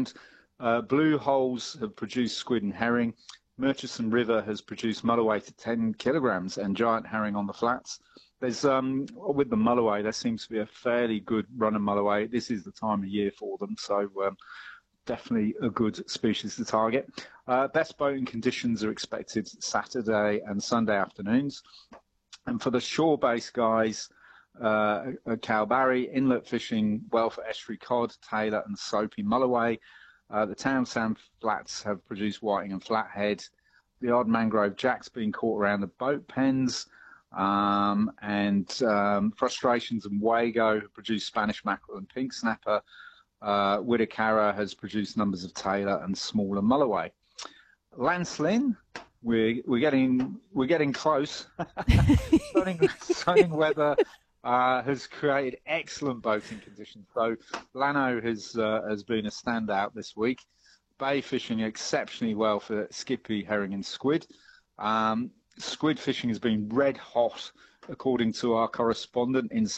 around. Blue Holes have produced squid and herring. Murchison River has produced mulloway to 10 kilograms and giant herring on the flats. There's with the mulloway, there seems to be a fairly good run of mulloway. This is the time of year for them, so definitely a good species to target. Best boating conditions are expected Saturday and Sunday afternoons. And for the shore-based guys, Calbarry, inlet fishing well for estuary cod, tailor and soapy mulloway. The Townsend flats have produced whiting and flathead. The odd mangrove jack's been caught around the boat pens. Frustrations and Wago have produced Spanish mackerel and pink snapper. Widdiccara has produced numbers of tailor and smaller mulloway. Lancelin, we're getting close. Sunny weather has created excellent boating conditions. So Lano has been a standout this week. Bay fishing exceptionally well for skippy, herring and squid. Squid fishing has been red hot, according to our correspondent in